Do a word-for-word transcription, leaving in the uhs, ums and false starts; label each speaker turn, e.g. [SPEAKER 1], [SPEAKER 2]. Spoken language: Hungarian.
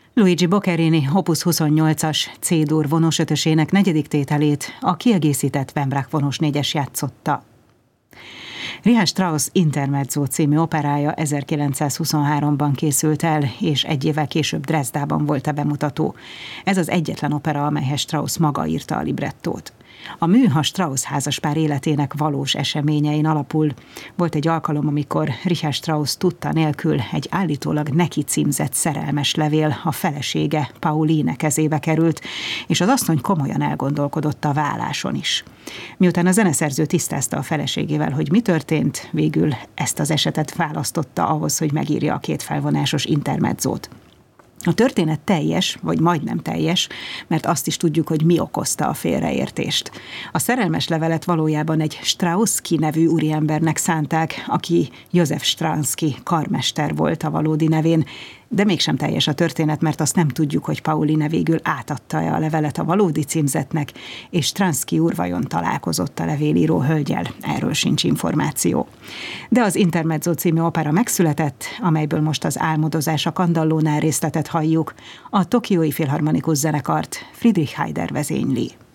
[SPEAKER 1] Luigi Boccherini Opus huszonnyolcas C-dur vonós ötösének negyedik tételét a kiegészített Vembrach vonós négyes játszotta. Richard Strauss Intermezzo című operája ezerkilencszázhuszonháromban készült el, és egy évvel később Dresdában volt a bemutató. Ez az egyetlen opera, amelyhez Strauss maga írta a librettót. A mű a Strauss házaspár életének valós eseményein alapul. Volt egy alkalom, amikor Richard Strauss tudta nélkül egy állítólag neki címzett szerelmes levél a felesége Pauline kezébe került, és az asszony komolyan elgondolkodott a váláson is. Miután a zeneszerző tisztázta a feleségével, hogy mi történt, végül ezt az esetet választotta ahhoz, hogy megírja a két felvonásos intermezzót. A történet teljes, vagy majdnem teljes, mert azt is tudjuk, hogy mi okozta a félreértést. A szerelmes levelet valójában egy Strauszky nevű úriembernek szánták, aki József Stransky karmester volt a valódi nevén, de mégsem teljes a történet, mert azt nem tudjuk, hogy Pauline végül átadta-e a levelet a valódi címzetnek, és Stransky úr vajon találkozott a levélíró hölgyel, erről sincs információ. De az Intermezzo című opera megszületett, amelyből most az Álmodozás a Kandallónál részletet halljuk, a Tokiói Filharmonikus Zenekart Friedrich Heider vezényli.